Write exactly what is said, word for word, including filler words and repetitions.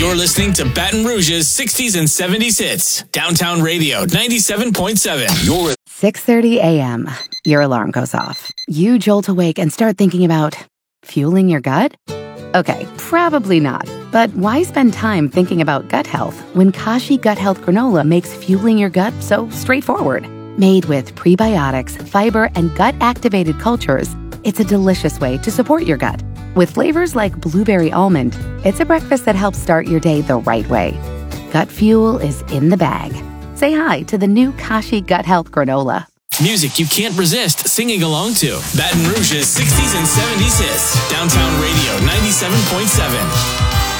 You're listening to Baton Rouge's sixties and seventies hits. Downtown Radio, ninety-seven point seven. You're six thirty a.m. Your alarm goes off. You jolt awake and start thinking about fueling your gut? Okay, probably not. But why spend time thinking about gut health when Kashi Gut Health Granola makes fueling your gut so straightforward? Made with prebiotics, fiber, and gut-activated cultures, it's a delicious way to support your gut. With flavors like blueberry almond, it's a breakfast that helps start your day the right way. Gut fuel is in the bag. Say hi to the new Kashi Gut Health Granola. music you can't resist singing along to. Baton Rouge's sixties and seventies hits. Downtown Radio, ninety-seven point seven.